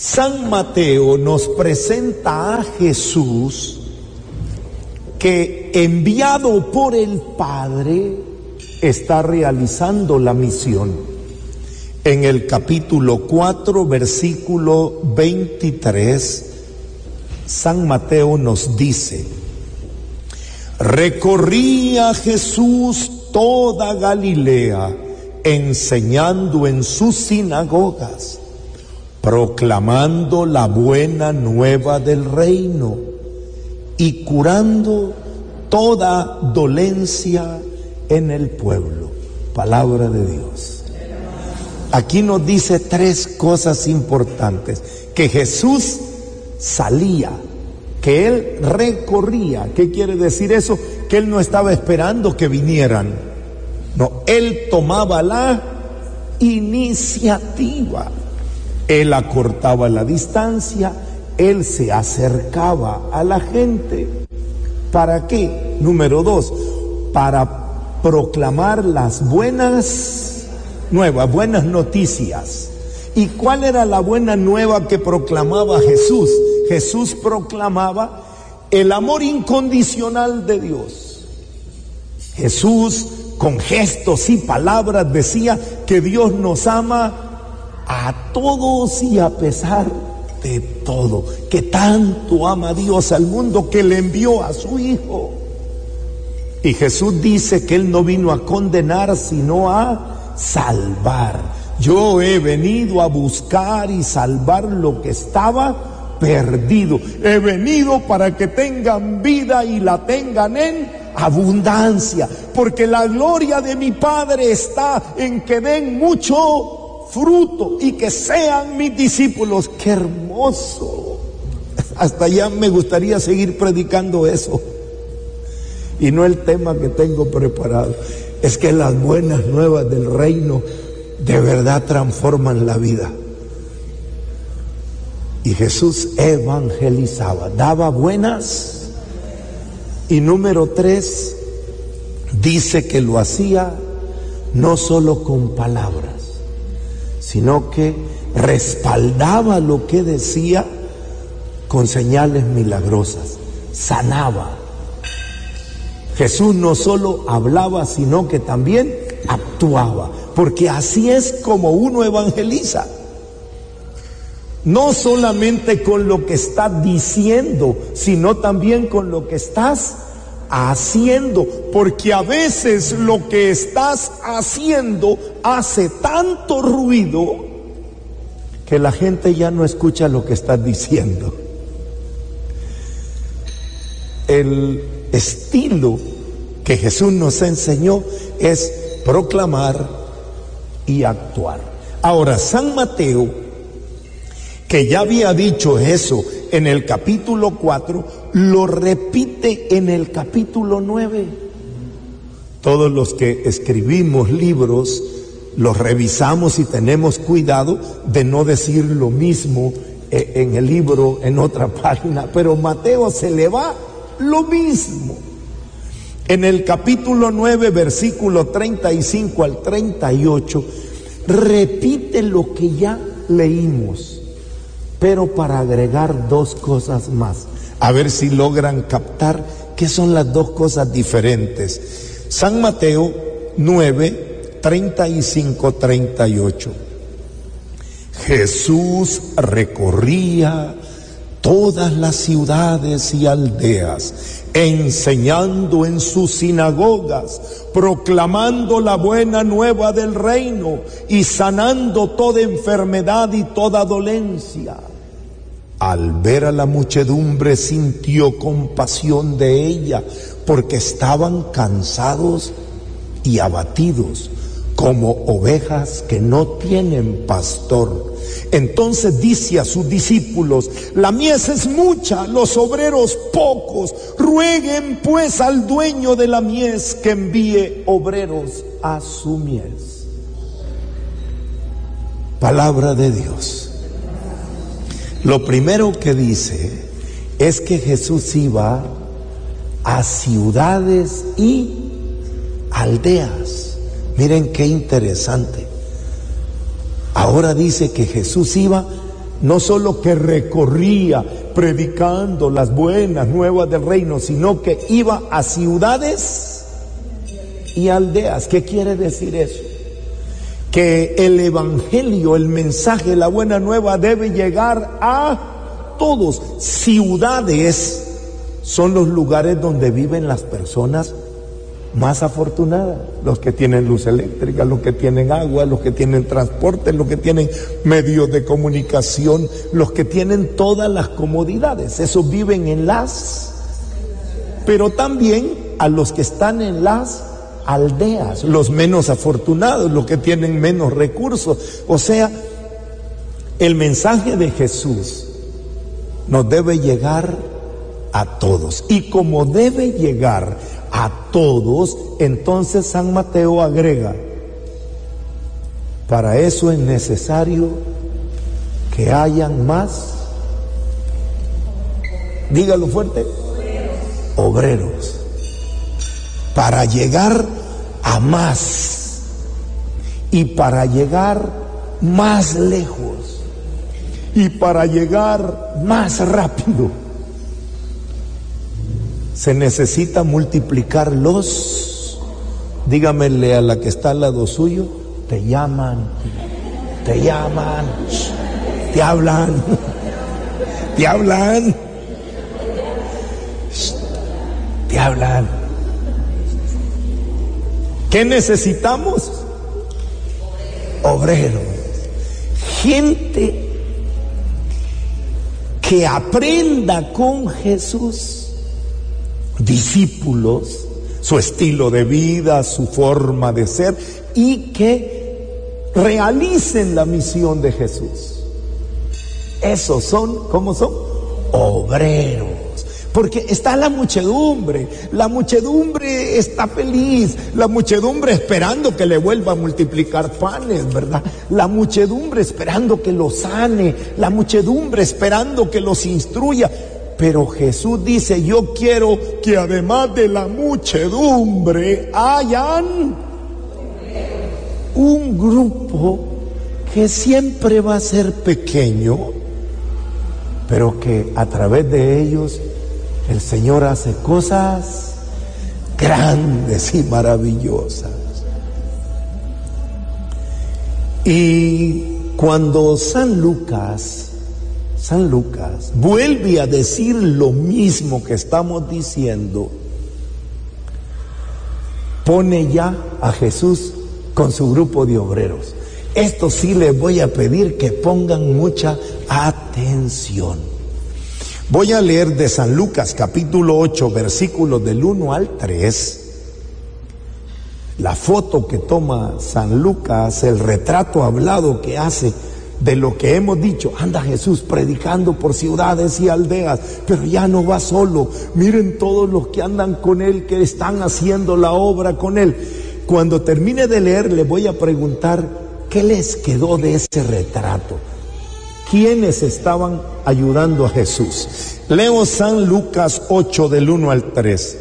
San Mateo nos presenta a Jesús que, enviado por el Padre, está realizando la misión. En el capítulo 4, versículo 23, San Mateo nos dice: recorría Jesús toda Galilea, enseñando en sus sinagogas, proclamando la buena nueva del reino y curando toda dolencia en el pueblo. Palabra de Dios. Aquí nos dice tres cosas importantes: que Jesús salía, que Él recorría. ¿Qué quiere decir eso? Que Él no estaba esperando que vinieran. No, Él tomaba la iniciativa. Él acortaba la distancia, Él se acercaba a la gente. ¿Para qué? Número 2, para proclamar las buenas nuevas, buenas noticias. ¿Y cuál era la buena nueva que proclamaba Jesús? Jesús proclamaba el amor incondicional de Dios. Jesús, con gestos y palabras, decía que Dios nos ama a todos y a pesar de todo, que tanto ama Dios al mundo que le envió a su Hijo. Y Jesús dice que Él no vino a condenar, sino a salvar. Yo he venido a buscar y salvar lo que estaba perdido. He venido para que tengan vida y la tengan en abundancia, porque la gloria de mi Padre está en que den mucho fruto y que sean mis discípulos. ¡Qué hermoso! Hasta ya me gustaría seguir predicando eso. Y no el tema que tengo preparado. Es que las buenas nuevas del reino de verdad transforman la vida. Y Jesús evangelizaba, daba buenas. Y número 3, dice que lo hacía no solo con palabras, sino que respaldaba lo que decía con señales milagrosas, sanaba. Jesús no solo hablaba, sino que también actuaba, porque así es como uno evangeliza. No solamente con lo que estás diciendo, sino también con lo que estás haciendo, porque a veces lo que estás haciendo hace tanto ruido que la gente ya no escucha lo que estás diciendo. El estilo que Jesús nos enseñó es proclamar y actuar. Ahora, San Mateo, que ya había dicho eso en el capítulo 4, lo repite en el capítulo 9. Todos los que escribimos libros los revisamos y tenemos cuidado de no decir lo mismo en el libro, en otra página, pero Mateo se le va lo mismo. En el capítulo 9, versículo 35 al 38, repite lo que ya leímos, pero para agregar 2 cosas más. A ver si logran captar qué son las 2 cosas diferentes. San Mateo 9, 35, 38. Jesús recorría todas las ciudades y aldeas, enseñando en sus sinagogas, proclamando la buena nueva del reino y sanando toda enfermedad y toda dolencia. Al ver a la muchedumbre sintió compasión de ella, porque estaban cansados y abatidos, como ovejas que no tienen pastor. Entonces dice a sus discípulos: la mies es mucha, los obreros pocos. Rueguen pues al dueño de la mies que envíe obreros a su mies. Palabra de Dios. Lo primero que dice es que Jesús iba a ciudades y aldeas. Miren qué interesante. Ahora dice que Jesús iba no solo que recorría predicando las buenas nuevas del reino, sino que iba a ciudades y aldeas. ¿Qué quiere decir eso? Que el evangelio, el mensaje, la buena nueva debe llegar a todos. Ciudades son los lugares donde viven las personas más afortunadas, los que tienen luz eléctrica, los que tienen agua, los que tienen transporte, los que tienen medios de comunicación, los que tienen todas las comodidades. Esos viven en las, pero también a los que están en las aldeas, los menos afortunados, los que tienen menos recursos. O sea, el mensaje de Jesús nos debe llegar a todos, y como debe llegar a todos, entonces San Mateo agrega: para eso es necesario que hayan más, dígalo fuerte, obreros, para llegar a más y para llegar más lejos y para llegar más rápido. Se necesita multiplicar los, dígamele a la que está al lado suyo, te llaman, te hablan, te hablan. ¿Qué necesitamos? Obreros, gente que aprenda con Jesús, discípulos, su estilo de vida, su forma de ser, y que realicen la misión de Jesús. Esos son, ¿cómo son? Obreros. Porque está la muchedumbre está feliz, la muchedumbre esperando que le vuelva a multiplicar panes, ¿verdad? La muchedumbre esperando que los sane, la muchedumbre esperando que los instruya. Pero Jesús dice: yo quiero que además de la muchedumbre hayan un grupo que siempre va a ser pequeño, pero que a través de ellos el Señor hace cosas grandes y maravillosas. Y cuando San Lucas vuelve a decir lo mismo que estamos diciendo, pone ya a Jesús con su grupo de obreros. Esto sí les voy a pedir que pongan mucha atención. Voy a leer de San Lucas capítulo 8, versículos del 1 al 3. La foto que toma San Lucas, el retrato hablado que hace de lo que hemos dicho. Anda Jesús predicando por ciudades y aldeas, pero ya no va solo. Miren todos los que andan con él, que están haciendo la obra con él. Cuando termine de leer, le voy a preguntar qué les quedó de ese retrato. ¿Quiénes estaban ayudando a Jesús? Leo San Lucas 8 del 1 al 3.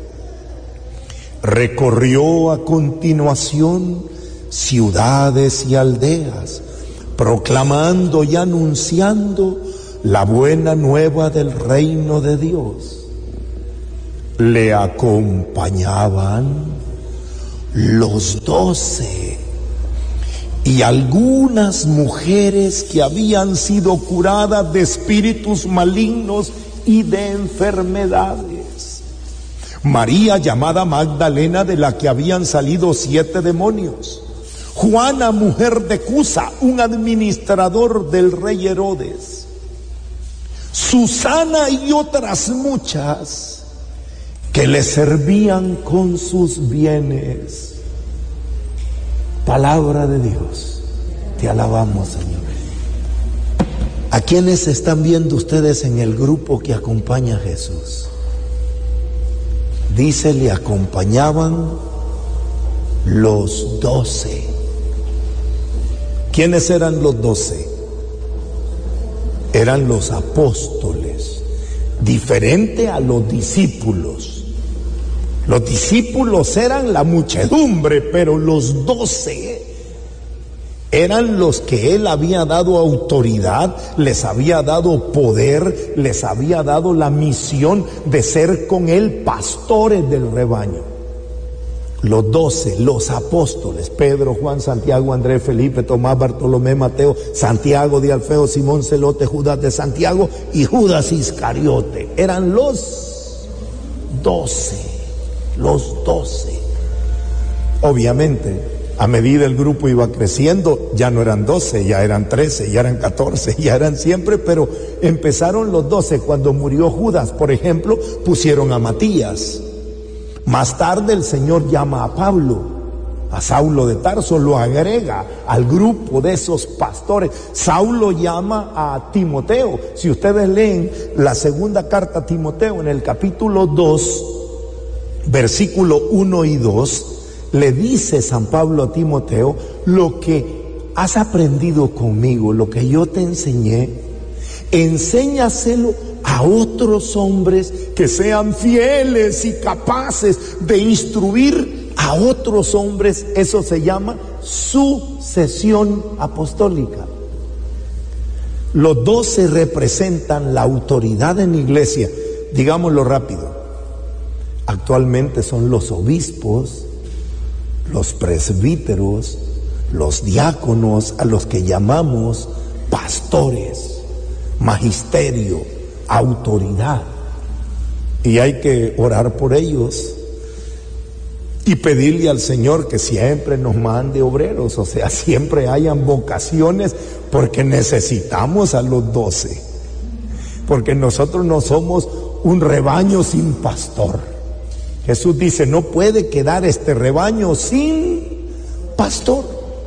Recorrió a continuación ciudades y aldeas, proclamando y anunciando la buena nueva del reino de Dios. Le acompañaban los 12 y algunas mujeres que habían sido curadas de espíritus malignos y de enfermedades. María, llamada Magdalena, de la que habían salido 7 demonios. Juana, mujer de Cusa, un administrador del rey Herodes. Susana y otras muchas que le servían con sus bienes. Palabra de Dios, te alabamos, Señor. ¿A quiénes están viendo ustedes en el grupo que acompaña a Jesús? Dice, le acompañaban los 12. ¿Quiénes eran los 12? Eran los apóstoles, diferente a los discípulos. Los discípulos eran la muchedumbre, pero los 12 Eran los que él había dado autoridad, les había dado poder, les había dado la misión de ser con él pastores del rebaño. Los 12, los apóstoles, Pedro, Juan, Santiago, Andrés, Felipe, Tomás, Bartolomé, Mateo, Santiago de Alfeo, Simón Celote, Judas de Santiago y Judas Iscariote. Eran los 12, los 12. Obviamente, a medida el grupo iba creciendo, ya no eran 12, ya eran 13, ya eran 14, ya eran siempre, pero empezaron los 12. Cuando murió Judas, por ejemplo, pusieron a Matías. Más tarde el Señor llama a Pablo, a Saulo de Tarso, lo agrega al grupo de esos pastores. Saulo llama a Timoteo. Si ustedes leen la segunda carta a Timoteo en el capítulo 2, versículo 1 y 2, le dice San Pablo a Timoteo: lo que has aprendido conmigo, lo que yo te enseñé, enséñaselo a otros hombres que sean fieles y capaces de instruir a otros hombres. Eso se llama sucesión apostólica. Los 12 representan la autoridad en la iglesia. Digámoslo rápido. Actualmente son los obispos, los presbíteros, los diáconos, a los que llamamos pastores, magisterio, autoridad. Y hay que orar por ellos y pedirle al Señor que siempre nos mande obreros, o sea, siempre hayan vocaciones, porque necesitamos a los 12, porque nosotros no somos un rebaño sin pastor. Jesús dice: no puede quedar este rebaño sin pastor.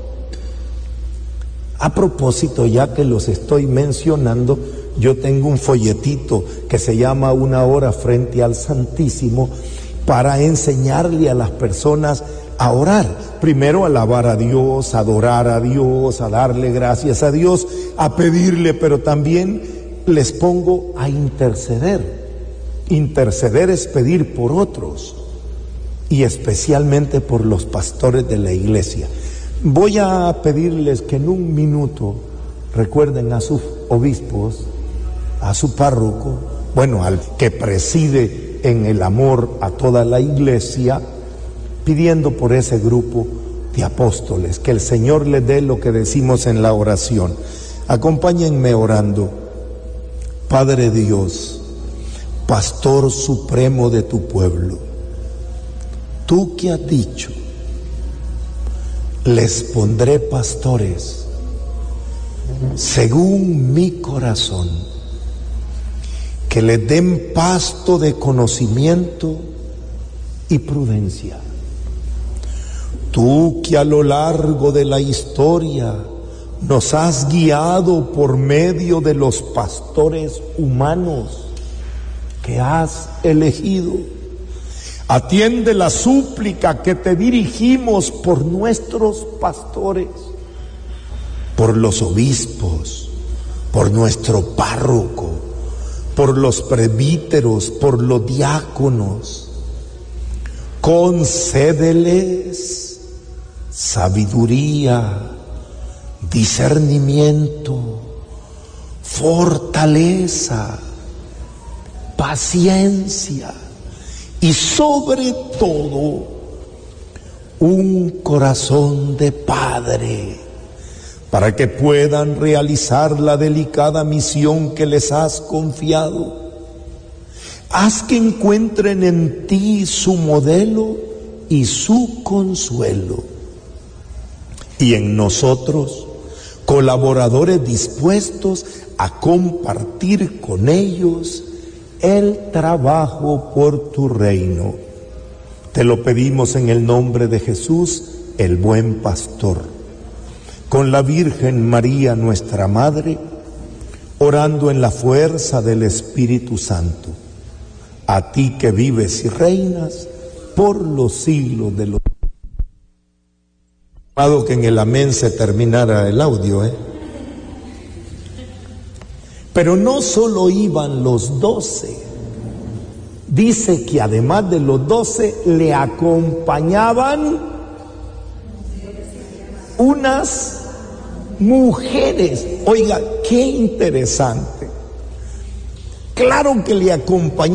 A propósito, ya que los estoy mencionando, yo tengo un folletito que se llama Una hora frente al Santísimo, para enseñarle a las personas a orar. Primero, a alabar a Dios, a adorar a Dios, a darle gracias a Dios, a pedirle, pero también les pongo a interceder. Interceder es pedir por otros, y especialmente por los pastores de la iglesia. Voy a pedirles que en un minuto recuerden a sus obispos, a su párroco, bueno, al que preside en el amor a toda la iglesia, pidiendo por ese grupo de apóstoles, que el Señor les dé lo que decimos en la oración. Acompáñenme orando. Padre Dios, Pastor supremo de tu pueblo, tú que has dicho: les pondré pastores según mi corazón, que les den pasto de conocimiento y prudencia. Tú que a lo largo de la historia nos has guiado por medio de los pastores humanos que has elegido, atiende la súplica que te dirigimos por nuestros pastores, por los obispos, por nuestro párroco, por los presbíteros, por los diáconos. Concédeles sabiduría, discernimiento, fortaleza, paciencia y sobre todo un corazón de padre, para que puedan realizar la delicada misión que les has confiado. Haz que encuentren en ti su modelo y su consuelo, y en nosotros colaboradores dispuestos a compartir con ellos el trabajo por tu reino. Te lo pedimos en el nombre de Jesús, el buen pastor, con la Virgen María, nuestra Madre, orando en la fuerza del Espíritu Santo. A ti que vives y reinas por los siglos de los... Que en el amén se terminara el audio, Pero no solo iban los 12, dice que además de los 12 le acompañaban unas mujeres. Oiga, qué interesante. Claro que le acompañaban